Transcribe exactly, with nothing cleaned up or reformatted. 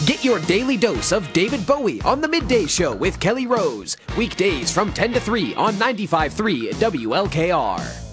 Get your daily dose of David Bowie on The Midday Show with Kelly Rose. Weekdays from ten to three on ninety-five point three W L K R.